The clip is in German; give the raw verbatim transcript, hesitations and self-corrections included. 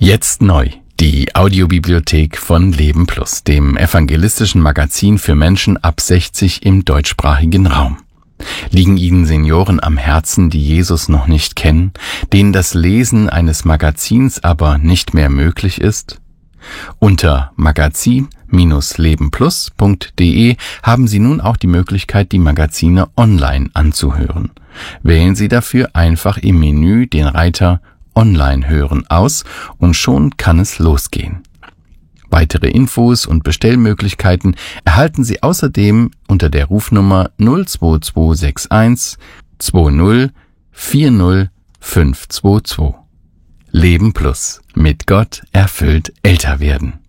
Jetzt neu. Die Audiobibliothek von Leben Plus, dem evangelistischen Magazin für Menschen ab sechzig im deutschsprachigen Raum. Liegen Ihnen Senioren am Herzen, die Jesus noch nicht kennen, denen das Lesen eines Magazins aber nicht mehr möglich ist? Unter magazin Bindestrich lebenplus punkt de haben Sie nun auch die Möglichkeit, die Magazine online anzuhören. Wählen Sie dafür einfach im Menü den Reiter Online hören aus und schon kann es losgehen. Weitere Infos und Bestellmöglichkeiten erhalten Sie außerdem unter der Rufnummer null zwei zwei sechs eins zwei null vier null fünf zwei zwei. Leben Plus. Mit Gott erfüllt älter werden.